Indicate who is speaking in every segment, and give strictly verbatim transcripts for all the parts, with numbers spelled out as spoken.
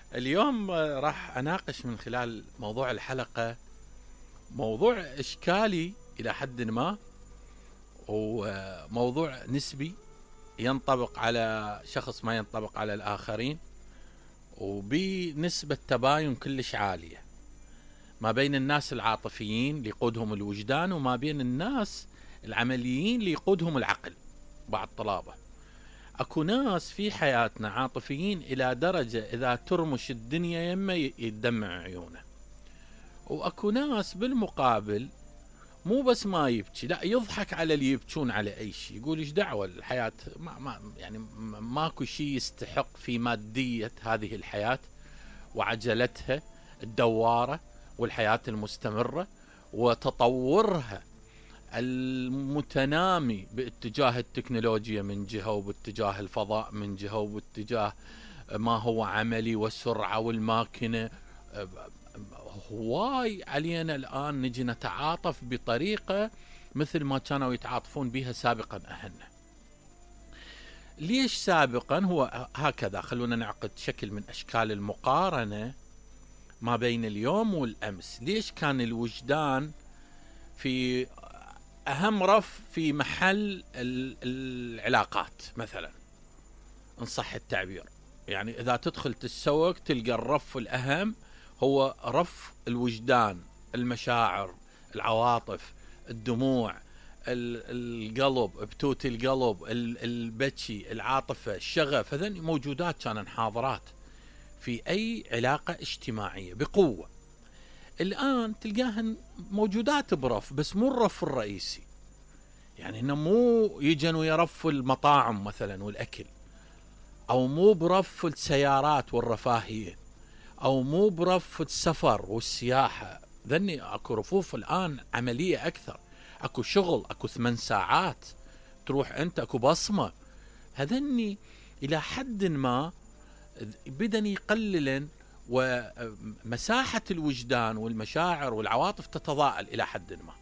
Speaker 1: اليوم آه، راح أناقش من خلال موضوع الحلقة موضوع إشكالي إلى حد ما، وموضوع نسبي ينطبق على شخص ما ينطبق على الآخرين، وبنسبة تباين كلش عالية ما بين الناس العاطفيين اللي يقودهم الوجدان وما بين الناس العمليين اللي يقودهم العقل. بعض طلابة اكو ناس في حياتنا عاطفيين الى درجة اذا ترمش الدنيا يمه يدمع عيونه، واكو ناس بالمقابل مو بس ما يبكي، لا يضحك على اللي يبكون على اي شيء، يقول ايش دعوه الحياه ما ما يعني ماكو شيء يستحق في ماديه هذه الحياه وعجلتها الدواره والحياه المستمره وتطورها المتنامي باتجاه التكنولوجيا من جهة، وباتجاه الفضاء من جهة، وباتجاه ما هو عملي والسرعة والماكنة. هواي علينا الآن نجي نتعاطف بطريقة مثل ما كانوا يتعاطفون بها سابقا أهلنا. ليش سابقا؟ هو هكذا، خلونا نعقد شكل من أشكال المقارنة ما بين اليوم والأمس. ليش كان الوجدان في أهم رف في محل العلاقات مثلا، إن صح التعبير؟ يعني إذا تدخل تتسوق تلقى الرف الأهم هو رف الوجدان، المشاعر، العواطف، الدموع، القلب، بتوت القلب، البكي، العاطفة، الشغف. هذين موجودات كانن حاضرات في أي علاقة اجتماعية بقوة. الآن تلقاهن موجودات برف بس مو الرف الرئيسي، يعني إنه مو يجن ويرفوا المطاعم مثلا والأكل، أو مو برف السيارات والرفاهية، أو مو برف السفر والسياحة. ذني أكو رفوف الآن عملية أكثر، أكو شغل، أكو ثمان ساعات تروح أنت، أكو بصمة. هذني إلى حد ما بدن يقللن، ومساحة الوجدان والمشاعر والعواطف تتضاءل إلى حد ما.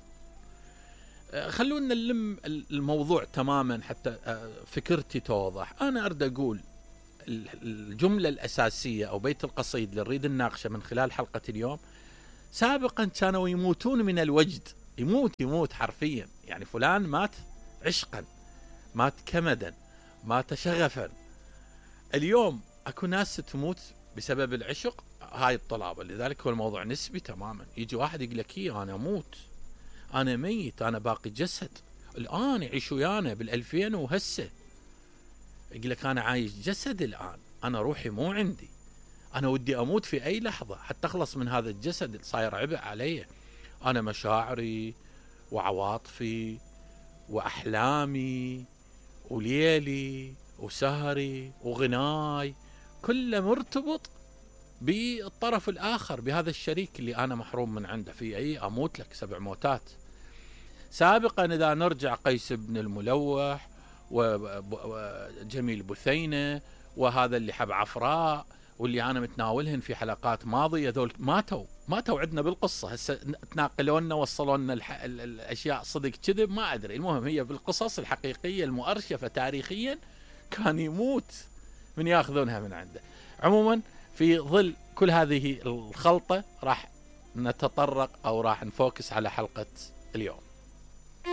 Speaker 1: خلونا نلم الموضوع تماما حتى فكرتي توضح. أنا أريد أقول الجملة الأساسية أو بيت القصيد اللي نريد نناقشه من خلال حلقة اليوم. سابقا كانوا يموتون من الوجد، يموت يموت حرفيا، يعني فلان مات عشقا، مات كمدا، مات شغفا. اليوم أكو ناس تموت بسبب العشق، هاي الطلابة. لذلك هو الموضوع نسبي تماما. يجي واحد يقول لك إيه أنا أموت، أنا ميت، أنا باقي جسد. الآن يعيش ويانا بالألفين وهسه يقول لك أنا عايش جسد، الآن أنا روحي مو عندي، أنا ودي أموت في أي لحظة حتى أخلص من هذا الجسد صاير عبء علي. أنا مشاعري وعواطفي وأحلامي وليلي وسهري وغناي كله مرتبط بالطرف الآخر، بهذا الشريك اللي أنا محروم من عنده. في أي أموت لك سبع موتات. سابقا إذا نرجع قيس بن الملوح وجميل بثينة وهذا اللي حب عفراء واللي أنا متناولهن في حلقات ماضية، ذول ماتوا ماتوا عندنا بالقصة. هسه تناقلونا وصلونا الأشياء صدق كذب ما أدري، المهم هي بالقصص الحقيقية المؤرشفة تاريخيا كان يموت من ياخذونها من عنده. عموما في ظل كل هذه الخلطة راح نتطرق أو راح نفوكس على حلقة اليوم.